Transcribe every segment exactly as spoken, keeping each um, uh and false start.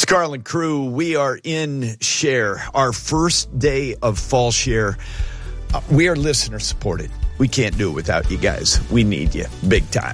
Carlin Crew, we are in Share, our first day of Fall Share. Uh, we are listener supported. We can't do it without you guys. We need you big time.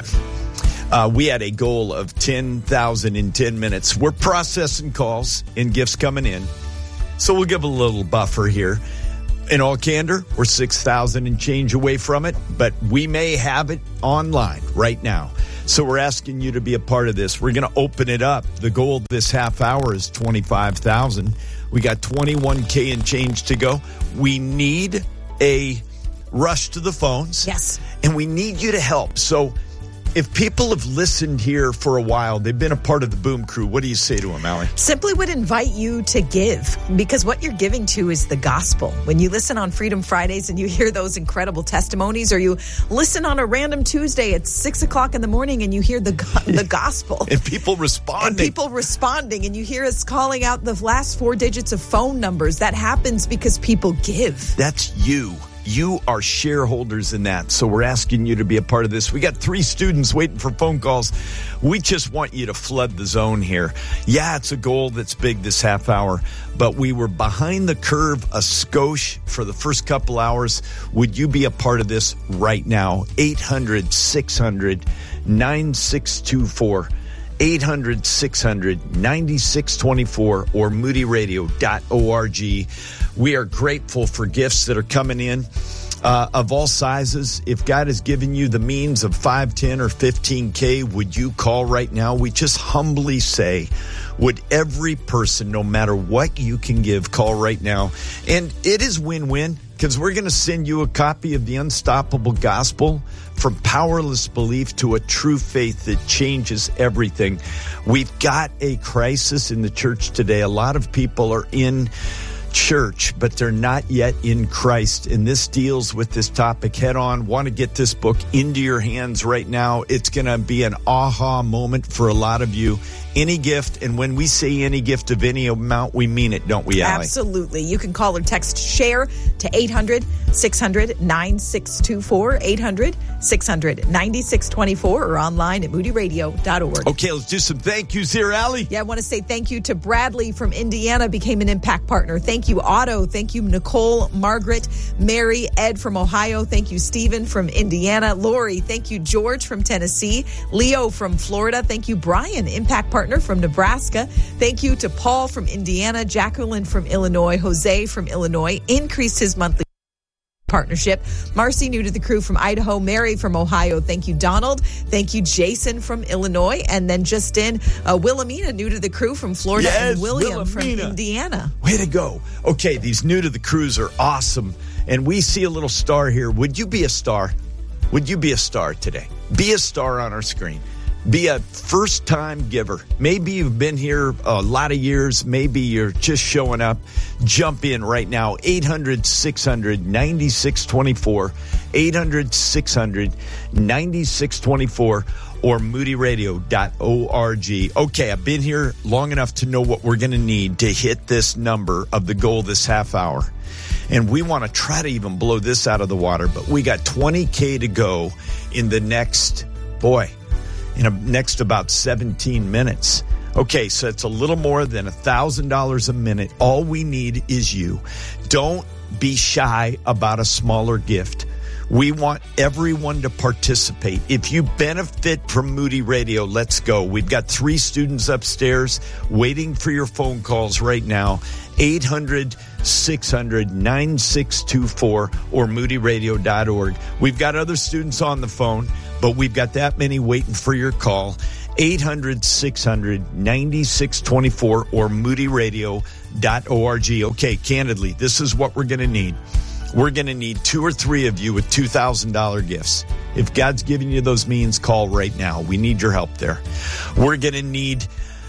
Uh, we had a goal of ten thousand in ten minutes. We're processing calls and gifts coming in, so we'll give a little buffer here. In all candor, we're six thousand and change away from it, but we may have it online right now. So we're asking you to be a part of this. We're going to open it up. The goal this half hour is twenty-five thousand. We got twenty-one K and change to go. We need a rush to the phones. Yes. And we need you to help. So if people have listened here for a while, they've been a part of the Boom Crew, what do you say to them, Allie? Simply would invite you to give, because what you're giving to is the gospel. When you listen on Freedom Fridays and you hear those incredible testimonies, or you listen on a random Tuesday at six o'clock in the morning and you hear the the gospel. And people responding. And people responding, and you hear us calling out the last four digits of phone numbers. That happens because people give. That's you. You are shareholders in that, so we're asking you to be a part of this. We got three students waiting for phone calls. We just want you to flood the zone here. Yeah, it's a goal that's big this half hour, but we were behind the curve a skosh for the first couple hours. Would you be a part of this right now? eight hundred, six hundred, nine six two four. eight hundred, six hundred, nine six two four or moody radio dot org. We are grateful for gifts that are coming in uh, of all sizes. If God has given you the means of five, ten, or fifteen K, would you call right now? We just humbly say, would every person, no matter what you can give, call right now? And it is win-win, because we're going to send you a copy of the Unstoppable Gospel, from powerless belief to a true faith that changes everything. We've got a crisis in the church today. A lot of people are in church, but they're not yet in Christ. And this deals with this topic head on. Want to get this book into your hands right now. It's going to be an aha moment for a lot of you. Any gift, and when we say any gift of any amount, we mean it, don't we, Allie? Absolutely. You can call or text SHARE to eight hundred, six hundred, nine six two four, eight hundred, six hundred, nine six two four, or online at moody radio dot org. Okay, let's do some thank yous here, Allie. Yeah, I want to say thank you to Bradley from Indiana, became an Impact Partner. Thank you, Otto. Thank you, Nicole, Margaret, Mary, Ed from Ohio. Thank you, Stephen from Indiana. Lori, thank you, George from Tennessee. Leo from Florida. Thank you, Brian, Impact Partner from Nebraska. Thank you to Paul from Indiana, Jacqueline from Illinois, Jose from Illinois, increased his monthly partnership. Marcy, new to the crew from Idaho. Mary from Ohio. Thank you, Donald. Thank you, Jason from Illinois. And then just in, uh, Wilhelmina, new to the crew from Florida. Yes, and William Wilhelmina from Indiana. Way to go. Okay, these new to the crews are awesome. And we see a little star here. Would you be a star? Would you be a star today? Be a star on our screen. Be a first-time giver. Maybe you've been here a lot of years. Maybe you're just showing up. Jump in right now. eight hundred, six hundred, nine six two four. eight hundred, six hundred, nine six two four or moody radio dot org. Okay, I've been here long enough to know what we're going to need to hit this number of the goal this half hour. And we want to try to even blow this out of the water, but we got twenty K to go in the next, boy, in a, next about seventeen minutes. Okay, so it's a little more than one thousand dollars a minute. All we need is you. Don't be shy about a smaller gift. We want everyone to participate. If you benefit from Moody Radio, let's go. We've got three students upstairs waiting for your phone calls right now. eight hundred, six hundred, nine six two four or moody radio dot org. We've got other students on the phone, but we've got that many waiting for your call. eight hundred, six hundred, nine six two four or moody radio dot org. Okay, candidly, this is what we're going to need. We're going to need two or three of you with two thousand dollars gifts. If God's giving you those means, call right now. We need your help there. We're going to need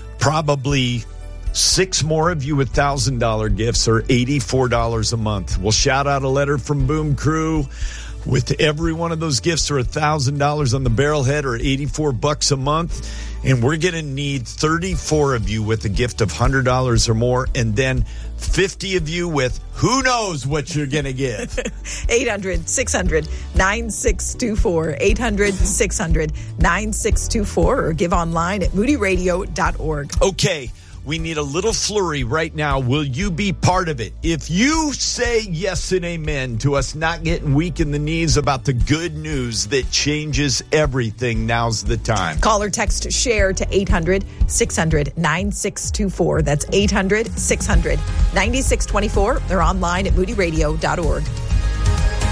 probably six more of you with one thousand dollars gifts, or eighty-four dollars a month. We'll shout out a letter from Boom Crew with every one of those gifts, or one thousand dollars on the barrelhead, or eighty-four bucks a month. And we're going to need thirty-four of you with a gift of one hundred dollars or more, and then fifty of you with who knows what you're going to give. eight hundred, six hundred, nine six two four. eight hundred, six hundred, nine six two four or give online at moody radio dot org. Okay, We need a little flurry right now. Will you be part of it? If you say yes and amen to us not getting weak in the knees about the good news that changes everything, now's the time. Call or text SHARE to eight hundred, six hundred, nine six two four. That's eight hundred, six hundred, nine six two four. They're online at moody radio dot org.